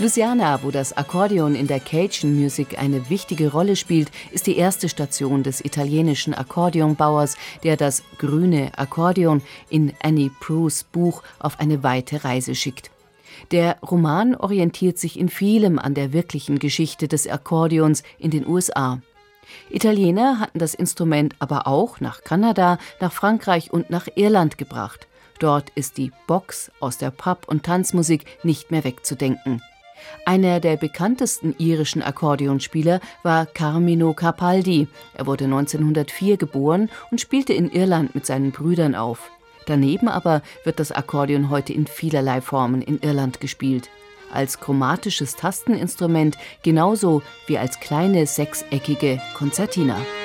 Louisiana, wo das Akkordeon in der Cajun Music eine wichtige Rolle spielt, ist die erste Station des italienischen Akkordeonbauers, der das grüne Akkordeon in Annie Proulx Buch auf eine weite Reise schickt. Der Roman orientiert sich in vielem an der wirklichen Geschichte des Akkordeons in den USA. Italiener hatten das Instrument aber auch nach Kanada, nach Frankreich und nach Irland gebracht. Dort ist die Box aus der Pub- und Tanzmusik nicht mehr wegzudenken. Einer der bekanntesten irischen Akkordeonspieler war Carmine Capaldi. Er wurde 1904 geboren und spielte in Irland mit seinen Brüdern auf. Daneben aber wird das Akkordeon heute in vielerlei Formen in Irland gespielt. Als chromatisches Tasteninstrument genauso wie als kleine sechseckige Konzertina.